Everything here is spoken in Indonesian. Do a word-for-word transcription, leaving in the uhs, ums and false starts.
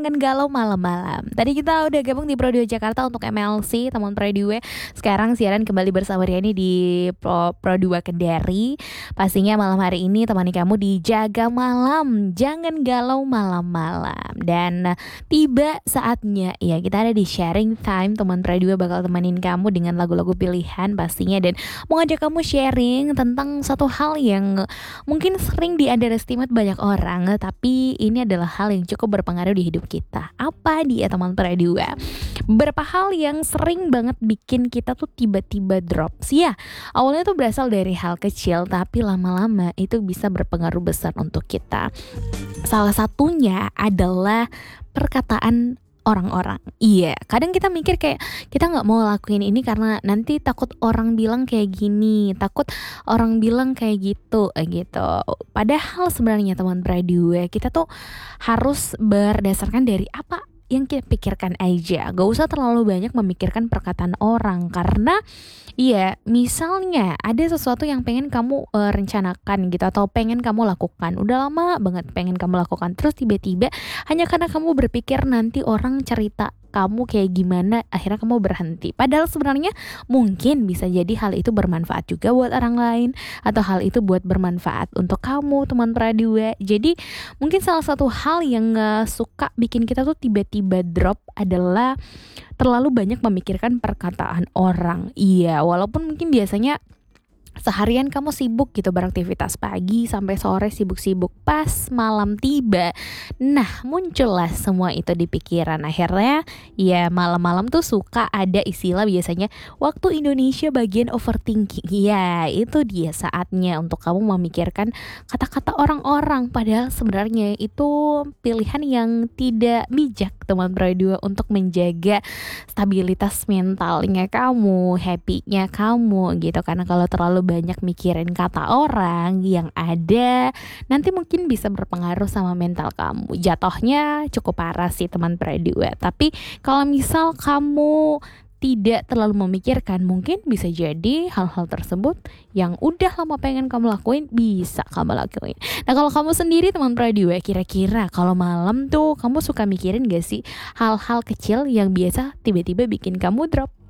jangan galau malam-malam. Tadi kita udah gabung di Pro dua Jakarta untuk M L C, teman Pro dua. Sekarang siaran kembali bersama Riani di Pro, Pro dua Kendari. Pastinya malam hari ini temani kamu di Jaga Malam, jangan galau malam-malam. Dan tiba saatnya ya kita ada di sharing time. Teman Pro dua bakal temanin kamu dengan lagu-lagu pilihan pastinya, dan mau ngajak kamu sharing tentang satu hal yang mungkin sering di underestimate banyak orang, tapi ini adalah hal yang cukup berpengaruh di hidup kita. Apa dia, teman Pro dua? Beberapa hal yang sering banget bikin kita tuh tiba-tiba drop. Ya, awalnya tuh berasal dari hal kecil, tapi lama-lama itu bisa berpengaruh besar untuk kita. Salah satunya adalah perkataan orang-orang. Iya, kadang kita mikir kayak kita nggak mau lakuin ini karena nanti takut orang bilang kayak gini, takut orang bilang kayak gitu, eh, gitu. Padahal sebenarnya teman Pro dua, kita tuh harus berdasarkan dari apa yang kita pikirkan aja. Gak usah terlalu banyak memikirkan perkataan orang, karena iya, misalnya ada sesuatu yang pengen kamu uh, rencanakan gitu, atau pengen kamu lakukan, udah lama banget pengen kamu lakukan, terus tiba-tiba hanya karena kamu berpikir nanti orang cerita kamu kayak gimana, akhirnya kamu berhenti. Padahal sebenarnya mungkin bisa jadi hal itu bermanfaat juga buat orang lain, atau hal itu buat bermanfaat untuk kamu, teman Pro dua. Jadi mungkin salah satu hal yang uh, suka bikin kita tuh tiba-tiba drop adalah terlalu banyak memikirkan perkataan orang. Iya, walaupun mungkin biasanya seharian kamu sibuk gitu beraktivitas pagi sampai sore sibuk-sibuk, pas malam tiba, nah muncullah semua itu di pikiran. Akhirnya ya malam-malam tuh suka ada istilah biasanya waktu Indonesia bagian overthinking. Ya itu dia saatnya untuk kamu memikirkan kata-kata orang-orang, padahal sebenarnya itu pilihan yang tidak bijak, teman Pro dua, untuk menjaga stabilitas mentalnya kamu, happy-nya kamu gitu. Karena kalau terlalu banyak mikirin kata orang yang ada, nanti mungkin bisa berpengaruh sama mental kamu. Jatuhnya cukup parah sih, teman Pro dua. Tapi kalau misal kamu tidak terlalu memikirkan, mungkin bisa jadi hal-hal tersebut yang udah lama pengen kamu lakuin, bisa kamu lakuin. Nah kalau kamu sendiri, teman Pro dua, kira-kira kalau malam tuh kamu suka mikirin gak sih hal-hal kecil yang biasa tiba-tiba bikin kamu drop?